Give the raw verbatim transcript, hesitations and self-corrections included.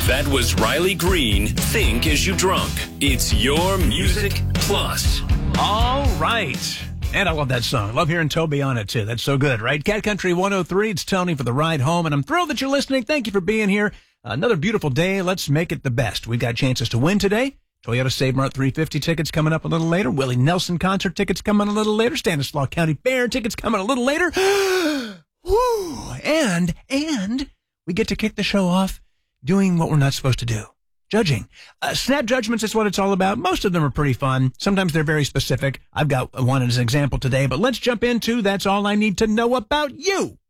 That was Riley Green, Think As You Drunk. It's your Music Plus. All right. And I love that song. Love hearing Toby on it, too. That's so good, right? Cat Country one oh three, it's Tony for the ride home, and I'm thrilled that you're listening. Thank you for being here. Another beautiful day. Let's make it the best. We've got chances to win today. Toyota Save Mart three fifty tickets coming up a little later. Willie Nelson concert tickets coming a little later. Stanislaus County Fair tickets coming a little later. Woo! And, and we get to kick the show off doing what we're not supposed to do. Judging. Uh, snap judgments is what it's all about. Most of them are pretty fun. Sometimes they're very specific. I've got one as an example today, but let's jump into That's All I Need to Know About You.